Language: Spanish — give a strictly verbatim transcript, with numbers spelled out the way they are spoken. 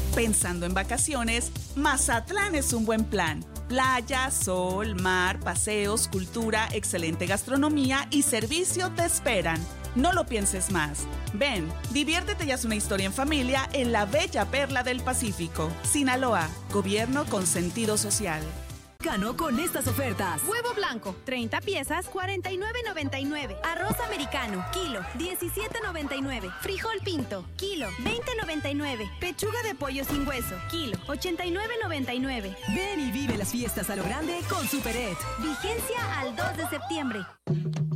Pensando en vacaciones, Mazatlán es un buen plan. Playa, sol, mar, paseos, cultura, excelente gastronomía y servicio te esperan. No lo pienses más. Ven, diviértete y haz una historia en familia en la bella perla del Pacífico. Sinaloa, gobierno con sentido social. Gano con estas ofertas. Huevo blanco, treinta piezas, cuarenta y nueve noventa y nueve. Arroz americano, kilo, diecisiete noventa y nueve. Frijol pinto, kilo, veinte noventa y nueve. Pechuga de pollo sin hueso, kilo, ochenta y nueve noventa y nueve. Ven y vive las fiestas a lo grande con Super Ed. Vigencia al dos de septiembre.